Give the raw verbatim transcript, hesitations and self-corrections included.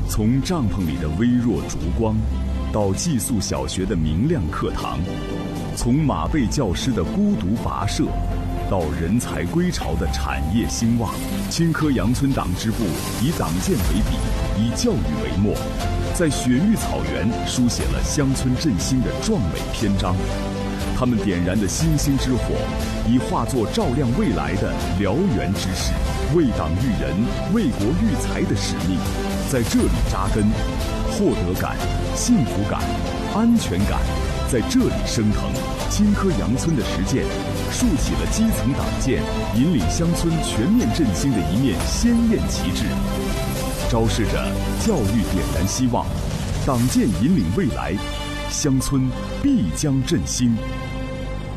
从帐篷里的微弱烛光，到寄宿小学的明亮课堂，从马背教师的孤独跋涉，到人才归巢的产业兴旺，青稞阳村党支部以党建为笔，以教育为墨，在雪域草原书写了乡村振兴的壮美篇章。他们点燃的星星之火，已化作照亮未来的燎原之势。为党育人、为国育才的使命，在这里扎根，获得感、幸福感、安全感在这里升腾。青稞阳村的实践，竖起了基层党建引领乡村全面振兴的一面鲜艳旗帜，昭示着教育点燃希望，党建引领未来，乡村必将振兴。